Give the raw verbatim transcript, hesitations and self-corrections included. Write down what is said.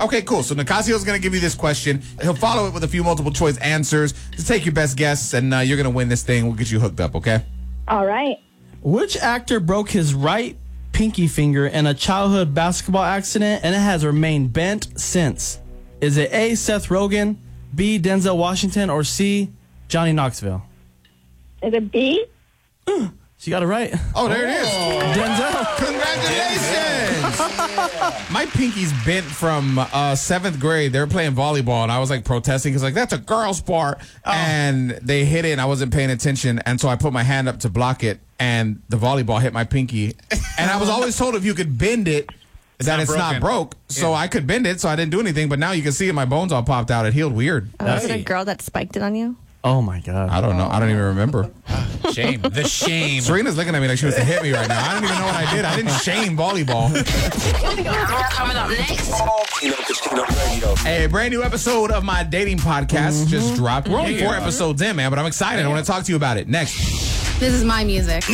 Okay, cool. So Nicasio's going to give you this question. He'll follow it with a few multiple choice answers. Just take your best guess, and uh, you're going to win this thing. We'll get you hooked up, okay? All right. Which actor broke his right pinky finger in a childhood basketball accident and it has remained bent since? Is it A, Seth Rogen, B, Denzel Washington, or C, Johnny Knoxville? Is it B? She got it right. Oh, there it is. Denzel. Congratulations. My pinky's bent from uh, seventh grade. They were playing volleyball, and I was like protesting because like that's a girl sport, oh. and they hit it, and I wasn't paying attention, and so I put my hand up to block it, and the volleyball hit my pinky, and I was always told if you could bend it, it's that not it's broken. not broke. So Yeah. I could bend it, so I didn't do anything. But now you can see it, my bones all popped out. It healed weird. Oh, was it a girl that spiked it on you? Oh, my God. I don't know. I don't even remember. Shame. The shame. Serena's looking at me like she was to hit me right now. I don't even know what I did. I didn't shame volleyball. Coming up next. Hey, brand new episode of my dating podcast mm-hmm. just dropped. We're only four episodes in, man, but I'm excited. I want to talk to you about it. Next. This is my music.